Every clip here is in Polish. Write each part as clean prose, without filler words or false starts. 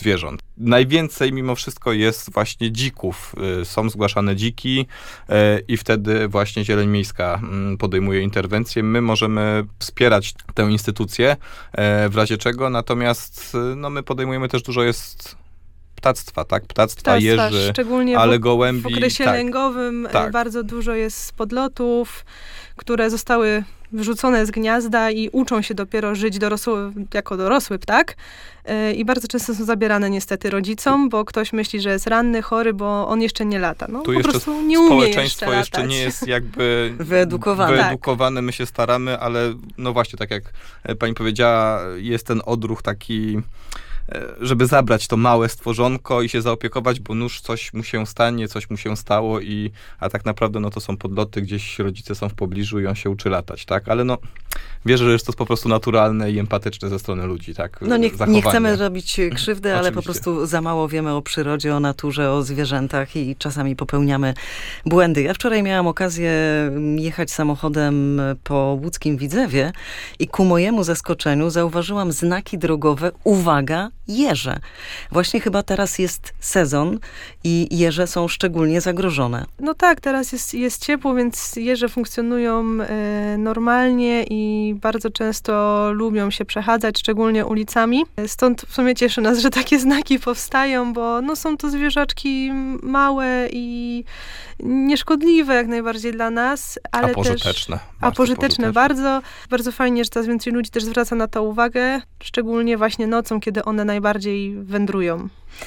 zwierząt. Najwięcej mimo wszystko jest właśnie dzików. Są zgłaszane dziki i wtedy właśnie Zieleń Miejska podejmuje interwencję. My możemy wspierać tę instytucję w razie czego, natomiast my podejmujemy też dużo jest ptactwa, tak? Ptactwa, jeży, szczególnie ale gołębi. W okresie lęgowym bardzo dużo jest podlotów, które zostały wyrzucone z gniazda i uczą się dopiero żyć jako dorosły ptak. I bardzo często są zabierane niestety rodzicom, bo ktoś myśli, że jest ranny, chory, bo on jeszcze nie lata. Tu po prostu nie umie społeczeństwo jeszcze nie jest jakby wyedukowane. My się staramy, ale właśnie tak jak pani powiedziała, jest ten odruch taki, żeby zabrać to małe stworzonko i się zaopiekować, bo coś mu się stanie, coś mu się stało, a tak naprawdę to są podloty, gdzieś rodzice są w pobliżu i on się uczy latać, tak? Ale wierzę, że jest to po prostu naturalne i empatyczne ze strony ludzi, tak? Nie chcemy robić krzywdy, ale po prostu za mało wiemy o przyrodzie, o naturze, o zwierzętach i czasami popełniamy błędy. Ja wczoraj miałam okazję jechać samochodem po łódzkim Widzewie i ku mojemu zaskoczeniu zauważyłam znaki drogowe, uwaga, jeże. Właśnie chyba teraz jest sezon i jeże są szczególnie zagrożone. Tak, teraz jest ciepło, więc jeże funkcjonują normalnie i bardzo często lubią się przechadzać, szczególnie ulicami. Stąd w sumie cieszy nas, że takie znaki powstają, bo są to zwierzaczki małe i nieszkodliwe jak najbardziej dla nas, ale pożyteczne. Też pożyteczne bardzo. Bardzo fajnie, że coraz więcej ludzi też zwraca na to uwagę, szczególnie właśnie nocą, kiedy one najbardziej wędrują.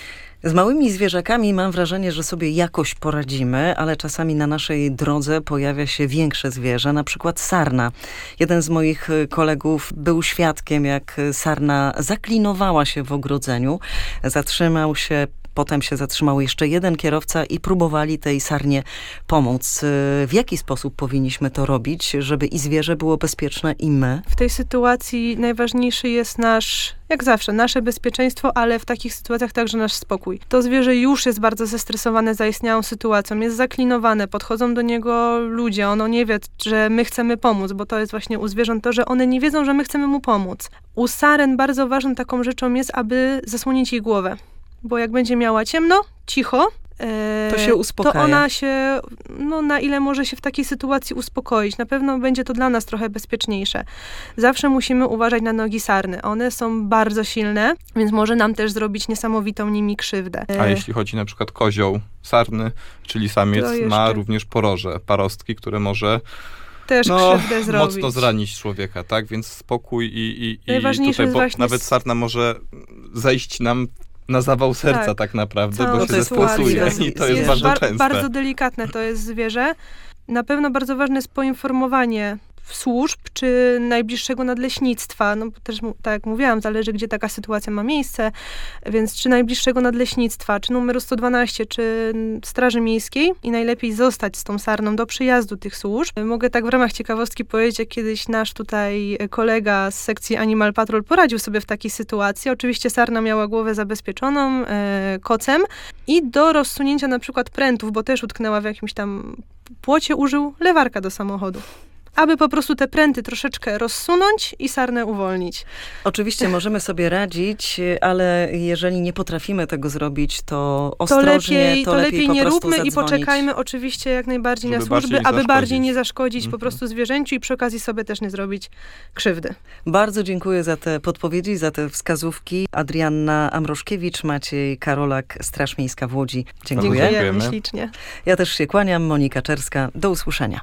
Z małymi zwierzakami mam wrażenie, że sobie jakoś poradzimy, ale czasami na naszej drodze pojawia się większe zwierzę, na przykład sarna. Jeden z moich kolegów był świadkiem, jak sarna zaklinowała się w ogrodzeniu, zatrzymał się. Potem się zatrzymał jeszcze jeden kierowca i próbowali tej sarnie pomóc. W jaki sposób powinniśmy to robić, żeby i zwierzę było bezpieczne, i my? W tej sytuacji najważniejszy jest jak zawsze, nasze bezpieczeństwo, ale w takich sytuacjach także nasz spokój. To zwierzę już jest bardzo zestresowane zaistniałą sytuacją, jest zaklinowane, podchodzą do niego ludzie, ono nie wie, że my chcemy pomóc, bo to jest właśnie u zwierząt to, że one nie wiedzą, że my chcemy mu pomóc. U saren bardzo ważną taką rzeczą jest, aby zasłonić jej głowę. Bo jak będzie miała ciemno, cicho, to się uspokaja. To ona się, na ile może się w takiej sytuacji uspokoić. Na pewno będzie to dla nas trochę bezpieczniejsze. Zawsze musimy uważać na nogi sarny. One są bardzo silne, więc może nam też zrobić niesamowitą nimi krzywdę. A jeśli chodzi na przykład kozioł sarny, czyli samiec ma również poroże, parostki, które może też krzywdę zrobić. Mocno zranić człowieka, tak? Więc spokój i najważniejsze tutaj, jest nawet sarna może zejść nam na zawał serca tak naprawdę, bo się zestresuje i to jest bardzo częste. Bardzo delikatne to jest zwierzę. Na pewno bardzo ważne jest poinformowanie służb, czy najbliższego nadleśnictwa, bo też, tak jak mówiłam, zależy, gdzie taka sytuacja ma miejsce, więc czy najbliższego nadleśnictwa, czy numeru 112, czy Straży Miejskiej i najlepiej zostać z tą sarną do przyjazdu tych służb. Mogę tak w ramach ciekawostki powiedzieć, jak kiedyś nasz tutaj kolega z sekcji Animal Patrol poradził sobie w takiej sytuacji. Oczywiście sarna miała głowę zabezpieczoną kocem i do rozsunięcia na przykład prętów, bo też utknęła w jakimś tam płocie, użył lewarka do samochodu, aby po prostu te pręty troszeczkę rozsunąć i sarnę uwolnić. Oczywiście możemy sobie radzić, ale jeżeli nie potrafimy tego zrobić, to ostrożnie, to lepiej po nie prostu róbmy zadzwonić. I poczekajmy oczywiście jak najbardziej na służby, aby bardziej nie zaszkodzić po prostu zwierzęciu i przy okazji sobie też nie zrobić krzywdy. Bardzo dziękuję za te podpowiedzi, za te wskazówki. Adrianna Amroszkiewicz, Maciej Karolak, Straż Miejska w Łodzi. Dziękuję. Dziękujemy ślicznie. Ja też się kłaniam. Monika Czerska. Do usłyszenia.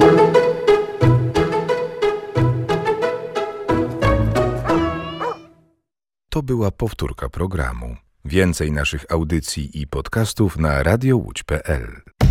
To była powtórka programu. Więcej naszych audycji i podcastów na radiołódź.pl.